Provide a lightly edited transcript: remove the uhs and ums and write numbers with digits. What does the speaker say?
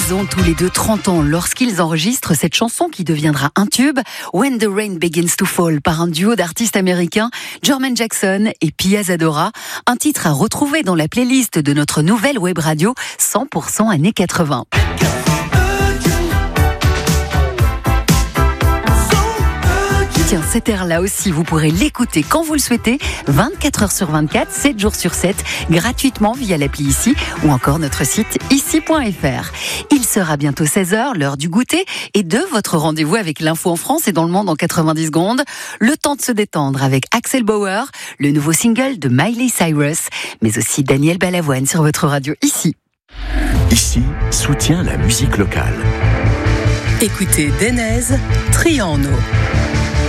Ils ont tous les deux 30 ans lorsqu'ils enregistrent cette chanson qui deviendra un tube, When the Rain Begins to Fall, par un duo d'artistes américains, Jermaine Jackson et Pia Zadora. Un titre à retrouver dans la playlist de notre nouvelle web radio 100% années 80. Tiens, cet air-là aussi, vous pourrez l'écouter quand vous le souhaitez, 24 heures sur 24, 7 jours sur 7, gratuitement via l'appli Ici ou encore notre site ici.fr. Il sera bientôt 16h, l'heure du goûter et de votre rendez-vous avec l'info en France et dans le monde en 90 secondes. Le temps de se détendre avec Axel Bauer, le nouveau single de Miley Cyrus, mais aussi Daniel Balavoine sur votre radio Ici. Ici soutient la musique locale. Écoutez Denez, Triano.